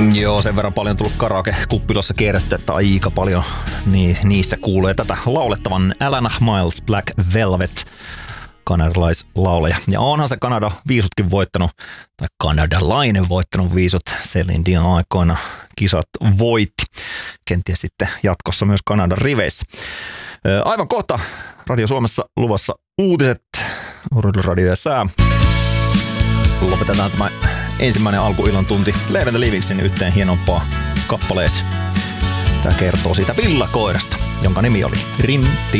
Joo, sen verran paljon tullut karaoke-kuppilassa kierretty, että aika paljon niissä kuulee tätä laulettavan Alana Miles Black Velvet kanadalaislaulaja. Ja onhan se Kanada viisutkin voittanut, tai kanadalainen voittanut viisut. Celine Dion aikoina kisat voitti. Kenties sitten jatkossa myös Kanadan riveissä. Aivan kohta Radio Suomessa luvassa uutiset, Radio ja sää. Lopetetaan tämä ensimmäinen alkuillan tunti Leave the Livingsin yhteen hienompaa kappaleeseen. Tämä kertoo siitä villakoirasta, jonka nimi oli Rim